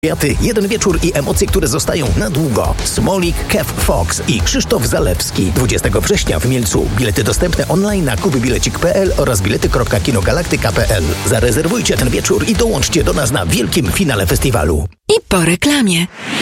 Jeden wieczór i emocje, które zostają na długo. Smolik, Kev Fox i Krzysztof Zalewski. 20 września w Mielcu. Bilety dostępne online na kubybilecik.pl oraz bilety.kinogalaktyka.pl. Zarezerwujcie ten wieczór i dołączcie do nas na wielkim finale festiwalu. I po reklamie.